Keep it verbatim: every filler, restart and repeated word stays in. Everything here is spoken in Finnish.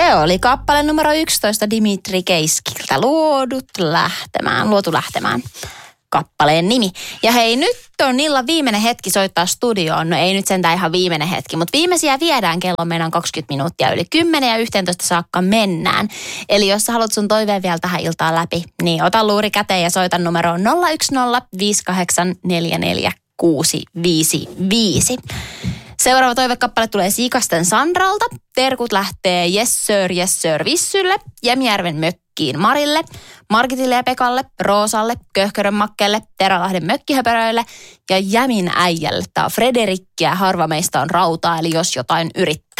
Se oli kappale numero yksitoista Dimitri Keiskiltä, luodut lähtemään, luotu lähtemään. Kappaleen nimi. Ja hei, nyt on illan viimeinen hetki soittaa studioon. No ei nyt sentään ihan viimeinen hetki, mutta viimeisiä viedään. Kello meidän on kaksikymmentä minuuttia yli kymmenen ja yhteentoista saakka mennään. Eli jos sä haluat sun toiveen vielä tähän iltaan läpi, niin ota luuri käteen ja soita numeroon nolla yksi nolla viisi kahdeksan neljä neljä kuusi viisi viisi. Seuraava toivekappale tulee Siikasten Sandralta. Terkut lähtee Yes Sir, Yes Sir Vissylle, Jämijärven mökkiin Marille, Margitille ja Pekalle, Roosalle, Köhkörön Makkelle, Terälahden mökkihöperöille ja Jämin äijälle. Tämä on Frederikki ja harva meistä on rautaa, eli jos jotain yrittää.